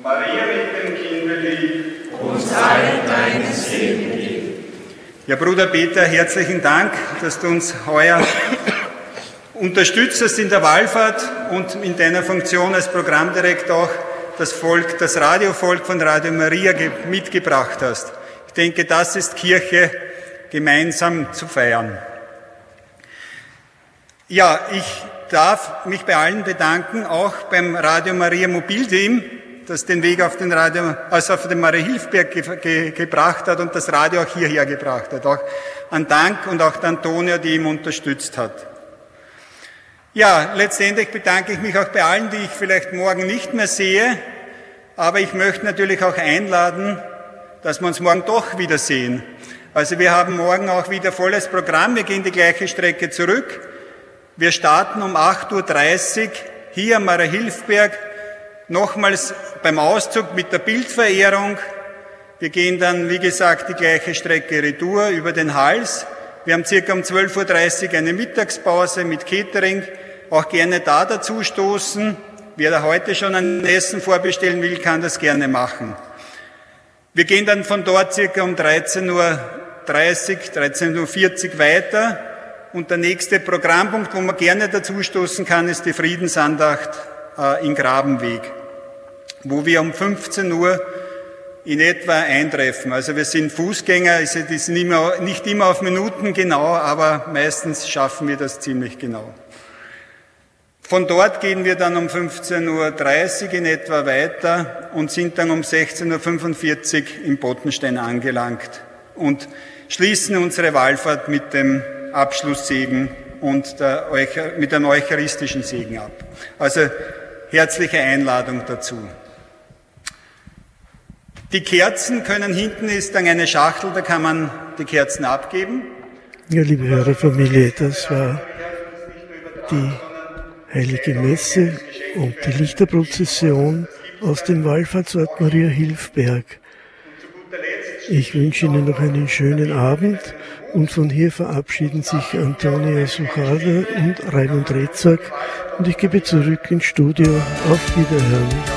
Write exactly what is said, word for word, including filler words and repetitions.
Maria mit dem Kinde lieb, uns allen deinen Segen gib. Ja, Bruder Peter, herzlichen Dank, dass du uns heuer unterstützt hast in der Wallfahrt und in deiner Funktion als Programmdirektor auch das Volk, das Radiovolk von Radio Maria mitgebracht hast. Ich denke, das ist Kirche, gemeinsam zu feiern. Ja, ich darf mich bei allen bedanken, auch beim Radio Maria Mobilteam, das den Weg auf den Radio, also auf den Maria Hilfberg ge, ge, gebracht hat und das Radio auch hierher gebracht hat. Auch an Dank und auch der Antonia, die ihm unterstützt hat. Ja, letztendlich bedanke ich mich auch bei allen, die ich vielleicht morgen nicht mehr sehe, aber ich möchte natürlich auch einladen, dass wir uns morgen doch wiedersehen. Also wir haben morgen auch wieder volles Programm, wir gehen die gleiche Strecke zurück. Wir starten um acht Uhr dreißig hier am Maria Hilfberg, nochmals beim Auszug mit der Bildverehrung. Wir gehen dann, wie gesagt, die gleiche Strecke retour über den Hals. Wir haben circa um zwölf Uhr dreißig eine Mittagspause mit Catering. Auch gerne da dazu stoßen. Wer da heute schon ein Essen vorbestellen will, kann das gerne machen. Wir gehen dann von dort circa um dreizehn Uhr dreißig, dreizehn Uhr vierzig weiter. Und der nächste Programmpunkt, wo man gerne dazu stoßen kann, ist die Friedensandacht äh, in Grabenweg, wo wir um fünfzehn Uhr in etwa eintreffen. Also wir sind Fußgänger, es ist nicht, mehr, nicht immer auf Minuten genau, aber meistens schaffen wir das ziemlich genau. Von dort gehen wir dann um fünfzehn Uhr dreißig in etwa weiter und sind dann um sechzehn Uhr fünfundvierzig in Bottenstein angelangt und schließen unsere Wallfahrt mit dem Abschlusssegen und der Euchar- mit einem eucharistischen Segen ab. Also herzliche Einladung dazu. Die Kerzen können, hinten ist dann eine Schachtel, da kann man die Kerzen abgeben. Ja, liebe Hörerfamilie, das war die Heilige Messe und die Lichterprozession aus dem Wallfahrtsort Maria Hilfberg. Ich wünsche Ihnen noch einen schönen Abend und von hier verabschieden sich Antonia Sucharda und Raimund Rezak und ich gebe zurück ins Studio. Auf Wiederhören.